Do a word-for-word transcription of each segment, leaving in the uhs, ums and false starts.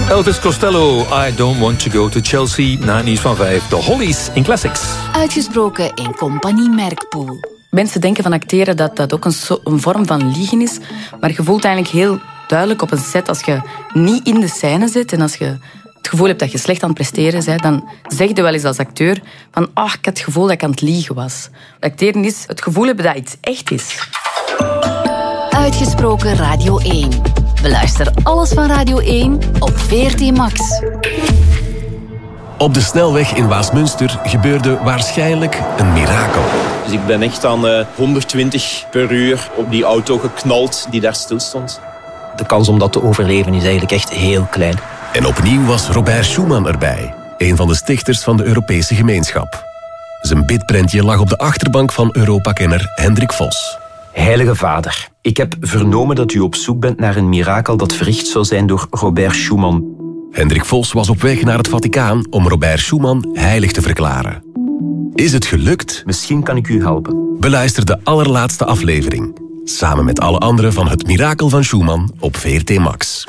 Elvis Costello, I Don't Want To Go To Chelsea. Na het nieuws van vijf, de Hollies in Classics. Uitgesproken in Compagnie Merkpool. Mensen denken van acteren dat dat ook een, so- een vorm van liegen is. Maar je voelt eigenlijk heel duidelijk op een set, als je niet in de scène zit en als je het gevoel hebt dat je slecht aan het presteren bent, dan zeg je wel eens als acteur van oh, ik had het gevoel dat ik aan het liegen was. Acteren is het gevoel hebben dat iets echt is. Uitgesproken Radio één. Beluister alles van Radio één op V R T Max. Op de snelweg in Waasmunster gebeurde waarschijnlijk een mirakel. Dus ik ben echt aan uh, honderdtwintig per uur op die auto geknald die daar stil stond. De kans om dat te overleven is eigenlijk echt heel klein. En opnieuw was Robert Schuman erbij, een van de stichters van de Europese gemeenschap. Zijn bidprentje lag op de achterbank van Europa-kenner Hendrik Vos. Heilige Vader, ik heb vernomen dat u op zoek bent naar een mirakel dat verricht zou zijn door Robert Schuman. Hendrik Vos was op weg naar het Vaticaan om Robert Schuman heilig te verklaren. Is het gelukt? Misschien kan ik u helpen. Beluister de allerlaatste aflevering. Samen met alle anderen van Het Mirakel van Schuman op V R T Max.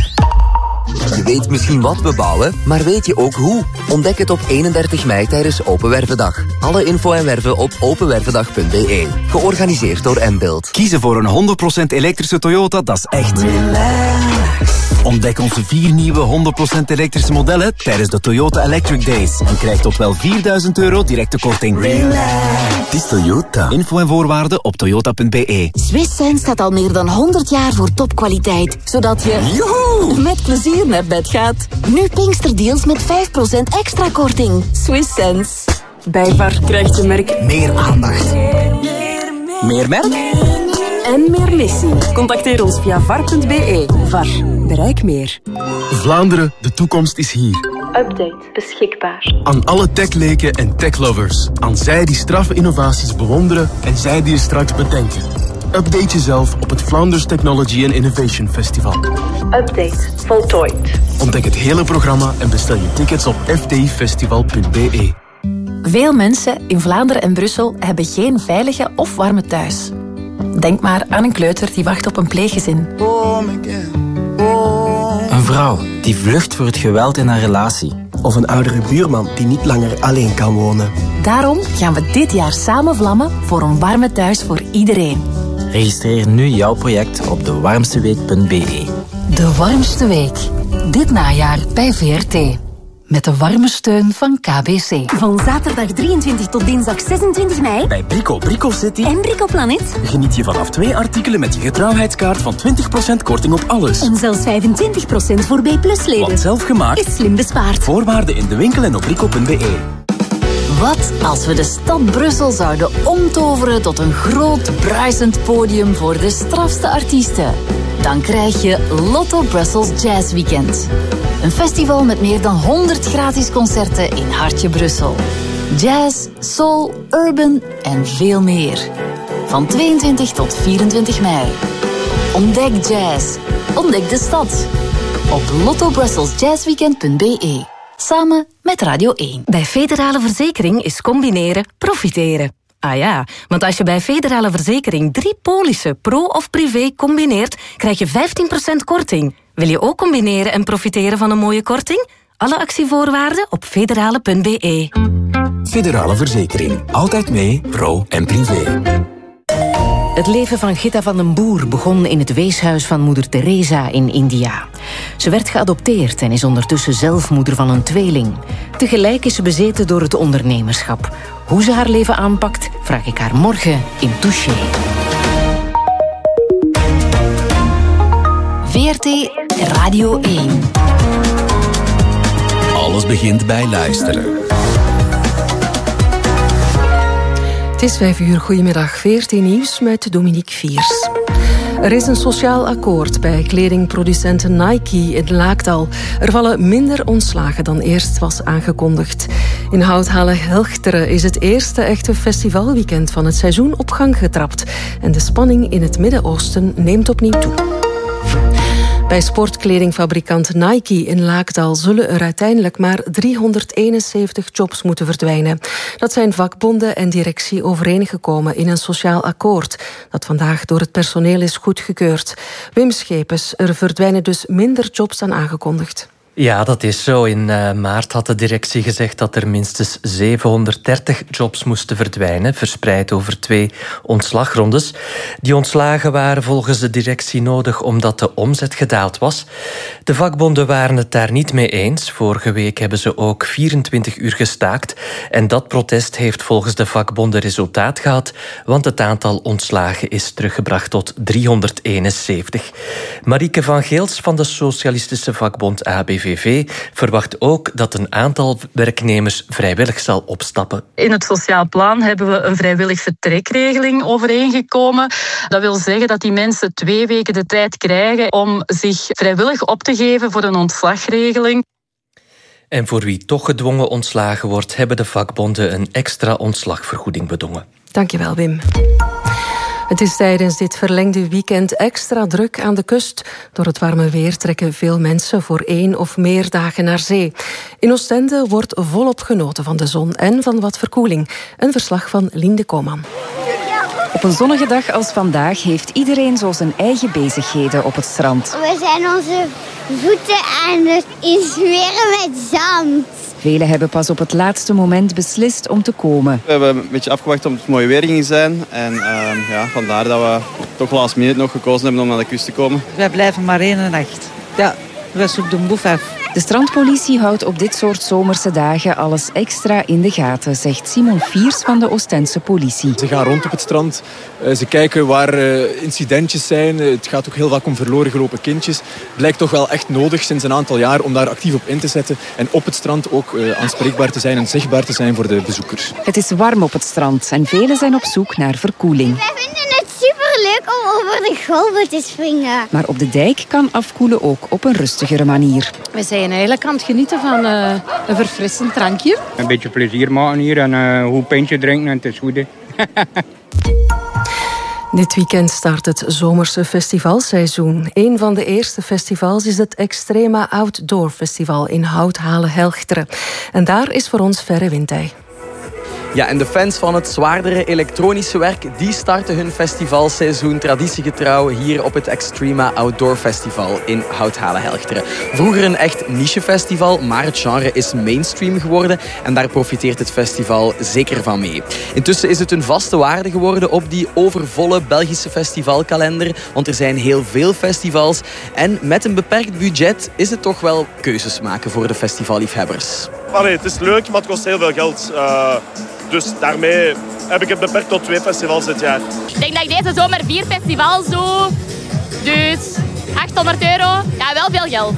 Je weet misschien wat we bouwen, maar weet je ook hoe? Ontdek het op eenendertig mei tijdens Open Wervendag. Alle info en werven op openwervendag punt b e. Georganiseerd door M-Build. Kiezen voor een honderd procent elektrische Toyota, dat is echt relax. Ontdek onze vier nieuwe honderd procent elektrische modellen tijdens de Toyota Electric Days. En krijg tot wel vierduizend euro directe korting. Relax. Het is Toyota. Info en voorwaarden op toyota punt b e. Swiss Sense staat al meer dan honderd jaar voor topkwaliteit. Zodat je Joehoe! met plezier naar bed gaat. Nu Pinksterdeals met vijf procent extra korting. Swiss Sense. Bij V A R krijgt je merk meer aandacht. Meer merk? En meer missie. Contacteer ons via v a r punt b e. V A R. Bereik meer. Vlaanderen, de toekomst is hier. Update beschikbaar. Aan alle techleken en techlovers. Aan zij die straffe innovaties bewonderen en zij die je straks bedenken. Update jezelf op het Flanders Technology and Innovation Festival. Update voltooid. Ontdek het hele programma en bestel je tickets op f t i festival punt b e. Veel mensen in Vlaanderen en Brussel hebben geen veilige of warme thuis. Denk maar aan een kleuter die wacht op een pleeggezin. Een vrouw die vlucht voor het geweld in haar relatie. Of een oudere buurman die niet langer alleen kan wonen. Daarom gaan we dit jaar samen vlammen voor een warme thuis voor iedereen. Registreer nu jouw project op de warmste week punt b e. De Warmste Week. Dit najaar bij V R T. Met de warme steun van K B C. Van zaterdag drieëntwintig tot dinsdag zesentwintig mei. Bij Brico Brico City En Brico Planet. geniet je vanaf twee artikelen met je getrouwheidskaart van twintig procent korting op alles. En zelfs vijfentwintig procent voor B plus leden. Want zelf gemaakt is slim bespaard. Voorwaarden in de winkel en op brico punt b e. Wat als we de stad Brussel zouden omtoveren tot een groot bruisend podium voor de strafste artiesten? Dan krijg je Lotto Brussels Jazz Weekend. Een festival met meer dan honderd gratis concerten in hartje Brussel. Jazz, soul, urban en veel meer. Van tweeëntwintig tot vierentwintig mei. Ontdek jazz. Ontdek de stad. Op lotto brussels jazz weekend punt b e. Samen met Radio één. Bij Federale Verzekering is combineren profiteren. Ah ja, want als je bij Federale Verzekering drie polissen, pro of privé, combineert, krijg je vijftien procent korting. Wil je ook combineren en profiteren van een mooie korting? Alle actievoorwaarden op federale punt b e. Federale Verzekering. Altijd mee, pro en privé. Het leven van Gitta van den Boer begon in het weeshuis van moeder Teresa in India. Ze werd geadopteerd en is ondertussen zelf moeder van een tweeling. Tegelijk is ze bezeten door het ondernemerschap. Hoe ze haar leven aanpakt, vraag ik haar morgen in Touché. V R T Radio één. Alles begint bij luisteren. Het is vijf uur, goedemiddag, V R T Nieuws met Dominique Viers. Er is een sociaal akkoord bij kledingproducent Nike in Laakdal. Er vallen minder ontslagen dan eerst was aangekondigd. In Houthalen-Helchteren is het eerste echte festivalweekend van het seizoen op gang getrapt. En de spanning in het Midden-Oosten neemt opnieuw toe. Bij sportkledingfabrikant Nike in Laakdal zullen er uiteindelijk maar driehonderdeenenzeventig jobs moeten verdwijnen. Dat zijn vakbonden en directie overeengekomen in een sociaal akkoord dat vandaag door het personeel is goedgekeurd. Wim Schepens, er verdwijnen dus minder jobs dan aangekondigd. Ja, dat is zo. In uh, maart had de directie gezegd dat er minstens zevenhonderddertig jobs moesten verdwijnen, verspreid over twee ontslagrondes. Die ontslagen waren volgens de directie nodig omdat de omzet gedaald was. De vakbonden waren het daar niet mee eens. Vorige week hebben ze ook vierentwintig uur gestaakt. En dat protest heeft volgens de vakbonden resultaat gehad, want het aantal ontslagen is teruggebracht tot driehonderdeenenzeventig. Marieke van Geels van de Socialistische Vakbond A B V V verwacht ook dat een aantal werknemers vrijwillig zal opstappen. In het sociaal plan hebben we een vrijwillig vertrekregeling overeengekomen. Dat wil zeggen dat die mensen twee weken de tijd krijgen om zich vrijwillig op te geven voor een ontslagregeling. En voor wie toch gedwongen ontslagen wordt, hebben de vakbonden een extra ontslagvergoeding bedongen. Dankjewel, Wim. Het is tijdens dit verlengde weekend extra druk aan de kust. Door het warme weer trekken veel mensen voor één of meer dagen naar zee. In Oostende wordt volop genoten van de zon en van wat verkoeling. Een verslag van Linde Koman. Op een zonnige dag als vandaag heeft iedereen zo zijn eigen bezigheden op het strand. We zijn onze voeten aan het insmeren met zand. Velen hebben pas op het laatste moment beslist om te komen. We hebben een beetje afgewacht om het mooie weer ging zijn. En uh, ja, vandaar dat we toch last minute nog gekozen hebben om naar de kust te komen. Wij blijven maar één nacht. Ja, we zoeken de boef af. De strandpolitie houdt op dit soort zomerse dagen alles extra in de gaten, zegt Simon Fiers van de Oostense politie. Ze gaan rond op het strand, ze kijken waar incidentjes zijn. Het gaat ook heel vaak om verloren gelopen kindjes. Het lijkt toch wel echt nodig sinds een aantal jaar om daar actief op in te zetten en op het strand ook aanspreekbaar te zijn en zichtbaar te zijn voor de bezoekers. Het is warm op het strand en velen zijn op zoek naar verkoeling. Wij vinden het superleuk om over de golven te springen. Maar op de dijk kan afkoelen ook op een rustigere manier. We zijn eigenlijk aan het genieten van uh, een verfrissend drankje. Een beetje plezier maken hier en uh, een goed pintje drinken en het is goed. Dit weekend start het zomerse festivalseizoen. Een van de eerste festivals is het Extrema Outdoor Festival in Houthalen-Helchteren. En daar is voor ons Verre Wintij. Ja, en de fans van het zwaardere elektronische werk, die starten hun festivalseizoen traditiegetrouw hier op het Extrema Outdoor Festival in Houthalen-Helchteren. Vroeger een echt nichefestival, maar het genre is mainstream geworden en daar profiteert het festival zeker van mee. Intussen is het een vaste waarde geworden op die overvolle Belgische festivalkalender, want er zijn heel veel festivals en met een beperkt budget is het toch wel keuzes maken voor de festivalliefhebbers. Allee, het is leuk, maar het kost heel veel geld. Uh, dus daarmee heb ik het beperkt tot twee festivals dit jaar. Ik denk dat ik deze zomer vier festivals doe. Dus achthonderd euro, ja, wel veel geld.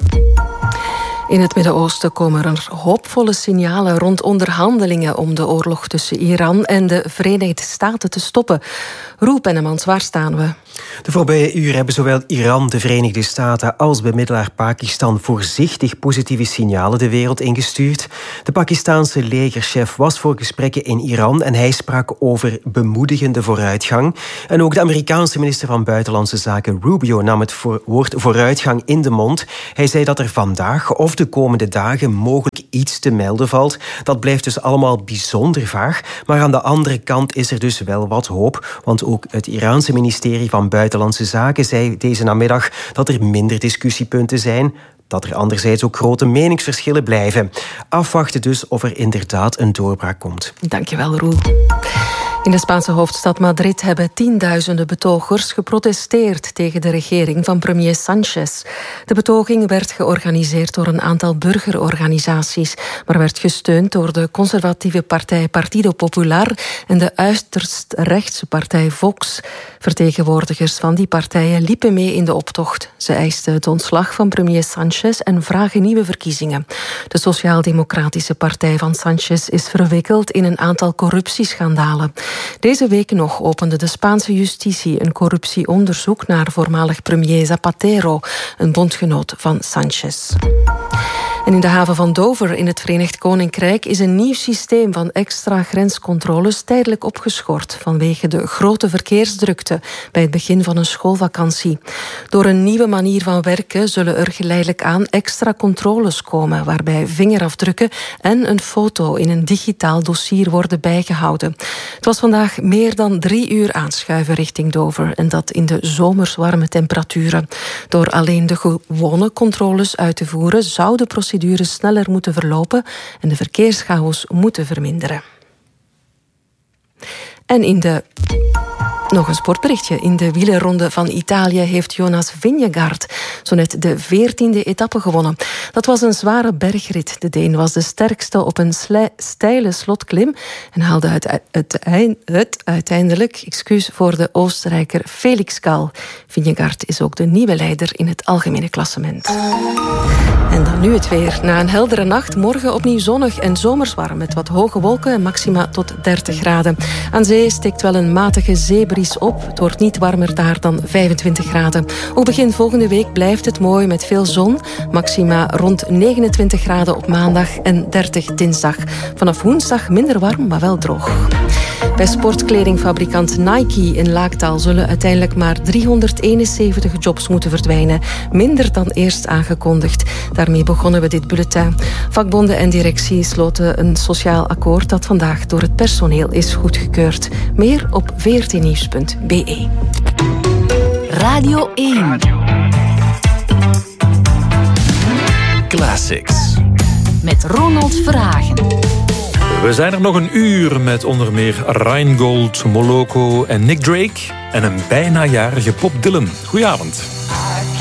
In het Midden-Oosten komen er hoopvolle signalen rond onderhandelingen om de oorlog tussen Iran en de Verenigde Staten te stoppen. Roel Pennemans, waar staan we? De voorbije uren hebben zowel Iran, de Verenigde Staten als bemiddelaar Pakistan voorzichtig positieve signalen de wereld ingestuurd. De Pakistanse legerchef was voor gesprekken in Iran en hij sprak over bemoedigende vooruitgang. En ook de Amerikaanse minister van Buitenlandse Zaken Rubio nam het voor woord vooruitgang in de mond. Hij zei dat er vandaag of de komende dagen mogelijk iets te melden valt. Dat blijft dus allemaal bijzonder vaag. Maar aan de andere kant is er dus wel wat hoop. Want ook het Iraanse ministerie van Buitenlandse Zaken zei deze namiddag dat er minder discussiepunten zijn. Dat er anderzijds ook grote meningsverschillen blijven. Afwachten dus of er inderdaad een doorbraak komt. Dankjewel, Roel. In de Spaanse hoofdstad Madrid hebben tienduizenden betogers geprotesteerd tegen de regering van premier Sánchez. De betoging werd georganiseerd door een aantal burgerorganisaties, maar werd gesteund door de conservatieve partij Partido Popular en de uiterst rechtse partij Vox. Vertegenwoordigers van die partijen liepen mee in de optocht. Ze eisten het ontslag van premier Sánchez en vragen nieuwe verkiezingen. De Sociaal-Democratische Partij van Sánchez is verwikkeld in een aantal corruptieschandalen. Deze week nog opende de Spaanse justitie een corruptieonderzoek naar voormalig premier Zapatero, een bondgenoot van Sánchez. En in de haven van Dover in het Verenigd Koninkrijk is een nieuw systeem van extra grenscontroles tijdelijk opgeschort vanwege de grote verkeersdrukte bij het begin van een schoolvakantie. Door een nieuwe manier van werken zullen er geleidelijk aan extra controles komen, waarbij vingerafdrukken en een foto in een digitaal dossier worden bijgehouden. Het was vandaag meer dan drie uur aanschuiven richting Dover en dat in de zomers warme temperaturen. Door alleen de gewone controles uit te voeren zou de procedure sneller moeten verlopen en de verkeerschaos moeten verminderen. En in de... Nog een sportberichtje. In de wielerronde van Italië heeft Jonas Vingegaard zo net de veertiende etappe gewonnen. Dat was een zware bergrit. De Deen was de sterkste op een steile slotklim en haalde het, het, het uiteindelijk excuus voor de Oostenrijker Felix Gall. Vingegaard is ook de nieuwe leider in het algemene klassement. En dan nu het weer. Na een heldere nacht, morgen opnieuw zonnig en zomers warm met wat hoge wolken en maxima tot dertig graden. Aan zee steekt wel een matige zeebries op. Het wordt niet warmer daar dan vijfentwintig graden. Ook begin volgende week blijft het mooi met veel zon. Maxima rond negenentwintig graden op maandag en dertig dinsdag. Vanaf woensdag minder warm, maar wel droog. Bij sportkledingfabrikant Nike in Laaktaal zullen uiteindelijk maar driehonderdeenenzeventig jobs moeten verdwijnen. Minder dan eerst aangekondigd. Daarmee begonnen we dit bulletin. Vakbonden en directie sloten een sociaal akkoord dat vandaag door het personeel is goedgekeurd. Meer op v r t nieuws punt b e. Radio één. Classics. Met Ronald Verhagen. We zijn er nog een uur met onder meer Rheingold, Moloko en Nick Drake. En een bijna jarige Bob Dylan. Goedenavond.